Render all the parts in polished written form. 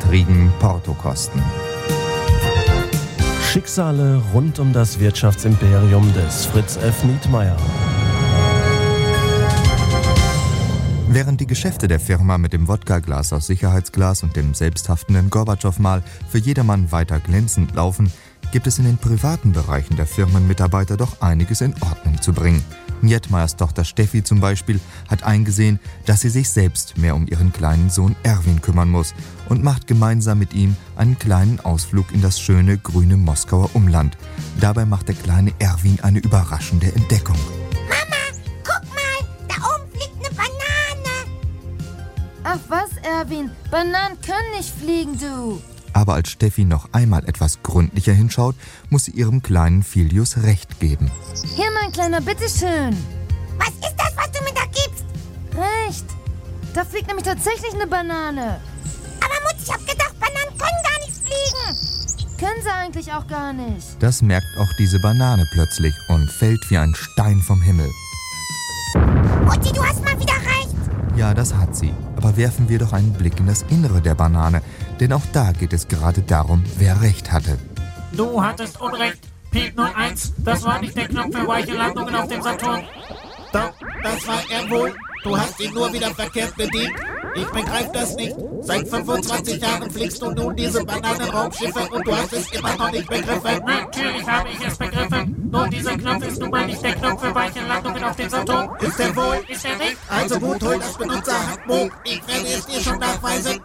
kriegen Portokosten. Schicksale rund um das Wirtschaftsimperium des Fritz F. Nietmeyer. Während die Geschäfte der Firma mit dem Wodkaglas aus Sicherheitsglas und dem selbsthaftenden Gorbatschow-Mal für jedermann weiter glänzend laufen, gibt es in den privaten Bereichen der Firmenmitarbeiter doch einiges in Ordnung zu bringen. Nietmeyers Tochter Steffi zum Beispiel hat eingesehen, dass sie sich selbst mehr um ihren kleinen Sohn Erwin kümmern muss und macht gemeinsam mit ihm einen kleinen Ausflug in das schöne grüne Moskauer Umland. Dabei macht der kleine Erwin eine überraschende Entdeckung. Ach was, Erwin? Bananen können nicht fliegen, du! Aber als Steffi noch einmal etwas gründlicher hinschaut, muss sie ihrem kleinen Filius recht geben. Hier, mein Kleiner, bitteschön! Was ist das, was du mir da gibst? Recht! Da fliegt nämlich tatsächlich eine Banane. Aber Mutti, ich hab gedacht, Bananen können gar nicht fliegen. Können sie eigentlich auch gar nicht. Das merkt auch diese Banane plötzlich und fällt wie ein Stein vom Himmel. Mutti, du hast mal wieder recht. Ja, das hat sie. Aber werfen wir doch einen Blick in das Innere der Banane, denn auch da geht es gerade darum, wer recht hatte. Du hattest Unrecht. Pete 01, das war nicht der Knopf für weiche Landungen auf dem Saturn. Doch, das war er wohl. Du hast ihn nur wieder verkehrt bedient. Ich begreife das nicht. Seit 25 Jahren fliegst du nun diese Bananenraumschiffe und du hast es immer noch nicht begriffen. Natürlich habe ich es begriffen. Nur dieser Knopf ist nun mal nicht der Knopf für weiche Landungen auf dem Saturn. Ist er wohl? Ist er nicht? Also gut, hol das Benutzerhandbuch. Ich werde es dir schon nachweisen.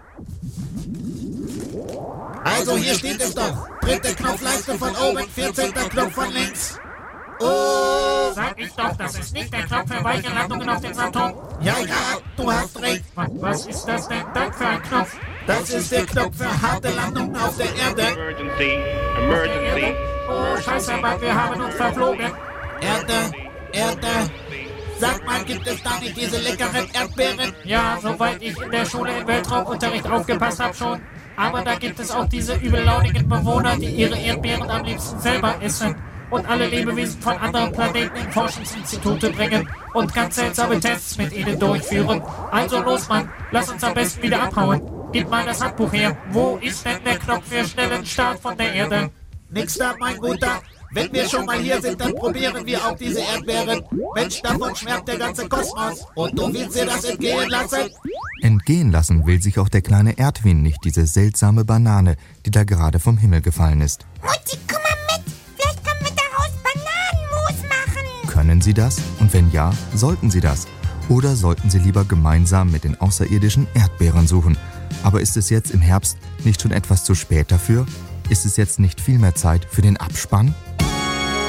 Also hier steht es doch. Dritte Knopfleiste von oben, 14. Knopf von links. Oh! Sag ich doch, das ist nicht der Knopf für weiche Landungen auf dem Saturn. Ja, du hast recht. Was ist das denn dann für ein Knopf? Das ist der Knopf für harte Landungen auf der Erde. Emergency. Oh, scheiße, aber wir haben uns verflogen. Erde. Sag mal, gibt es da nicht diese leckeren Erdbeeren? Ja, soweit ich in der Schule im Weltraumunterricht aufgepasst habe schon. Aber da gibt es auch diese übellaunigen Bewohner, die ihre Erdbeeren am liebsten selber essen. Und alle Lebewesen von anderen Planeten in Forschungsinstitute bringen und ganz seltsame Tests mit ihnen durchführen. Also los, Mann, lass uns am besten wieder abhauen. Gib mal das Handbuch her. Wo ist denn der Knopf für schnellen Start von der Erde? Nix da, mein Guter. Wenn wir schon mal hier sind, dann probieren wir auch diese Erdbeeren. Mensch, davon schwärmt der ganze Kosmos. Und du willst dir das entgehen lassen? Entgehen lassen will sich auch der kleine Erdwin nicht, diese seltsame Banane, die da gerade vom Himmel gefallen ist. Mutti, komm mal mit. Vielleicht können wir daraus Bananenmus machen. Können Sie das? Und wenn ja, sollten Sie das? Oder sollten Sie lieber gemeinsam mit den außerirdischen Erdbeeren suchen? Aber ist es jetzt im Herbst nicht schon etwas zu spät dafür? Ist es jetzt nicht viel mehr Zeit für den Abspann?